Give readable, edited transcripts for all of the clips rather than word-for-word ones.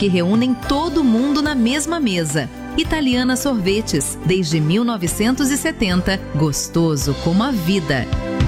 que reúnem todo mundo na mesma mesa. Italiana Sorvetes, desde 1970, gostoso como a vida.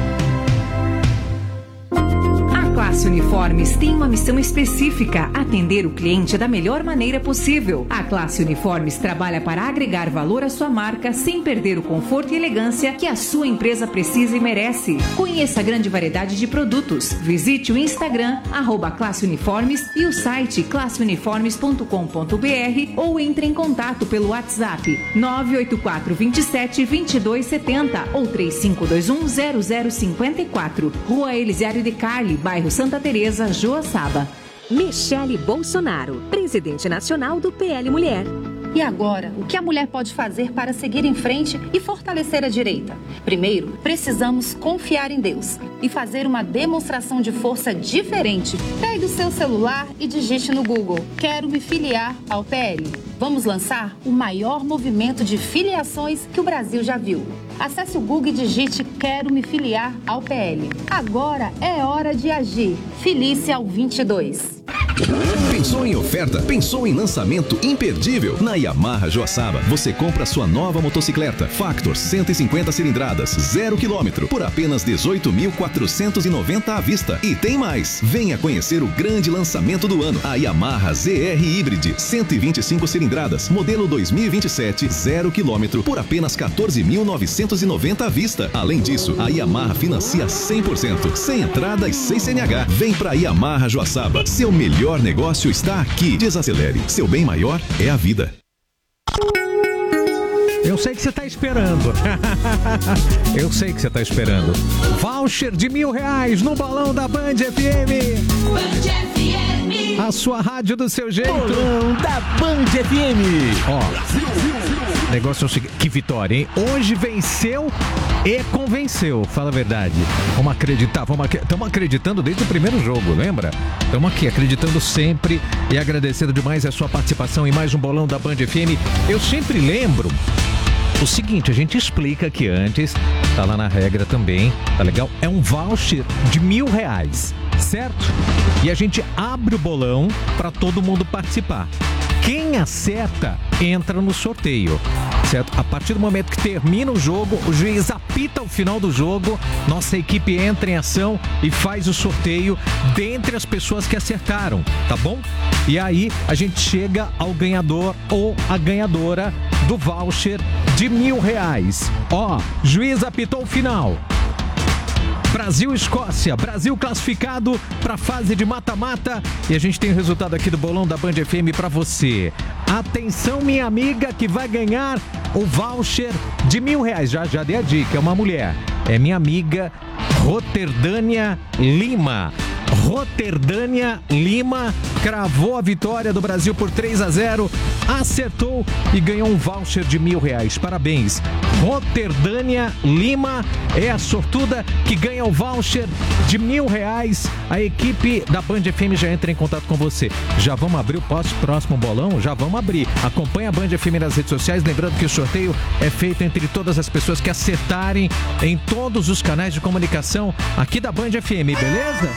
Classe Uniformes tem uma missão específica: atender o cliente da melhor maneira possível. A Classe Uniformes trabalha para agregar valor à sua marca sem perder o conforto e elegância que a sua empresa precisa e merece. Conheça a grande variedade de produtos. Visite o Instagram @Classe Uniformes e o site classeuniformes.com.br ou entre em contato pelo WhatsApp 984 27 22 70 ou 3521 0054. Rua Elisiário de Carli, bairro Santa Teresa, Joaçaba. Michele Bolsonaro, presidente nacional do PL Mulher. E agora, o que a mulher pode fazer para seguir em frente e fortalecer a direita? Primeiro, precisamos confiar em Deus e fazer uma demonstração de força diferente. Pegue o seu celular e digite no Google: quero me filiar ao PL. Vamos lançar o maior movimento de filiações que o Brasil já viu. Acesse o Google e digite: quero me filiar ao PL. Agora é hora de agir. Filie-se ao 22. Pensou em oferta? Pensou em lançamento imperdível? Na Yamaha Joaçaba, você compra sua nova motocicleta Factor 150 cilindradas, 0 km, por apenas 18.490 à vista. E tem mais! Venha conhecer o grande lançamento do ano, a Yamaha ZR Hybrid, 125 cilindradas, modelo 2027, 0 km, por apenas 14.990 à vista. Além disso, a Yamaha financia 100%, sem entrada e sem CNH. Vem pra Yamaha Joaçaba, seu melhor negócio está aqui. Desacelere, seu bem maior é a vida. Eu sei que você está esperando. Eu sei que você está esperando. Voucher de R$1.000 no bolão da Band FM. Band FM. A sua rádio do seu jeito. Bolão da Band FM. Ó, negócio é o seguinte, que vitória, hein? Hoje venceu e convenceu, fala a verdade. Vamos acreditar, estamos acreditando desde o primeiro jogo, lembra? Estamos aqui acreditando sempre e agradecendo demais a sua participação em mais um bolão da Band FM. Eu sempre lembro o seguinte, a gente explica aqui antes, tá lá na regra também, tá legal? É um voucher de R$1.000, certo? E a gente abre o bolão para todo mundo participar. Quem acerta entra no sorteio, certo? A partir do momento que termina o jogo, o juiz apita o final do jogo, nossa equipe entra em ação e faz o sorteio dentre as pessoas que acertaram, tá bom? E aí a gente chega ao ganhador ou a ganhadora do voucher de R$1.000. Ó, juiz apitou o final. Brasil e Escócia, Brasil classificado para a fase de mata-mata e a gente tem o resultado aqui do bolão da Band FM para você. Atenção, minha amiga, que vai ganhar o voucher de R$1.000. Já dei a dica, é uma mulher. É minha amiga Roterdânia Lima. Roterdânia Lima cravou a vitória do Brasil por 3-0, acertou e ganhou um voucher de R$1.000. Parabéns. Roterdânia Lima é a sortuda que ganha o voucher de R$1.000. A equipe da Band FM já entra em contato com você. Já vamos abrir o próximo bolão? Já vamos abrir. Acompanhe a Band FM nas redes sociais, lembrando que o sorteio é feito entre todas as pessoas que acertarem em todos os canais de comunicação aqui da Band FM, beleza?